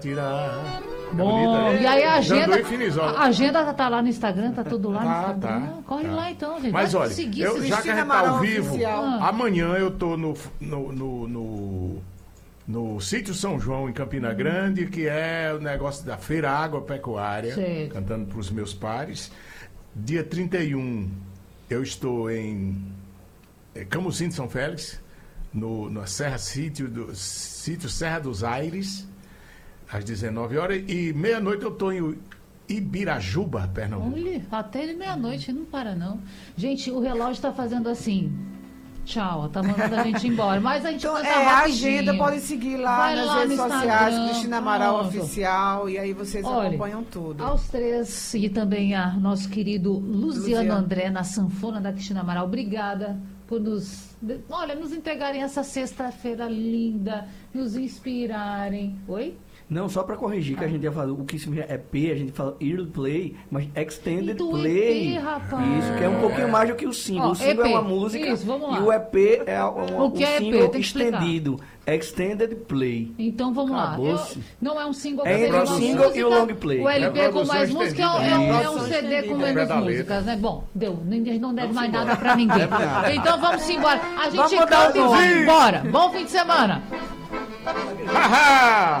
Tirar. Bom, e aí a a agenda tá lá no Instagram, tá tudo lá no Instagram. Tá, Corre tá. lá então, gente. Mas vai olha, seguir já que a gente tá Amaral ao vivo, Oficial. amanhã eu tô no Sítio São João, em Campina Grande, que é o negócio da Feira Agropecuária, Certo. cantando para os meus pares. Dia 31, eu estou em Camusim de São Félix, na Sítio Serra dos Aires, às 19 horas, e meia-noite eu estou em Ibirajuba, Pernambuco. Olha, até de meia-noite, não para não. Gente, o relógio está fazendo assim. Tchau, tá mandando a gente embora. Mas a gente Então, canta a rapidinho. agenda, pode seguir lá Vai nas lá redes no sociais, Instagram, Cristina Amaral pronto. Oficial, e aí vocês Olha, acompanham tudo. Aos três, e também a nosso querido Luciano André, na sanfona da Cristina Amaral. Obrigada por nos entregarem essa sexta-feira linda, nos inspirarem. Oi? Não, só para corrigir, que a gente ia falar, o que significa EP, a gente fala early play, mas extended Do play. EP, rapaz. Isso, que é um pouquinho mais do que o single. Ó, O single EP. é uma música Isso, vamos lá. e o EP é O que é EP? single Tem que explicar. estendido. Extended play. Então vamos lá. Acabou-se. Não é um single É que entre tem o uma single música, e o long play. O LP É com produção mais música estendida. é um Produção CD com estendida. menos Pé da músicas, letra. né? Bom, deu. Não deve mais embora. nada pra ninguém. Então vamos embora. A gente Vamos dar canta e um vai beijinho. embora. Bom fim de semana. Haha!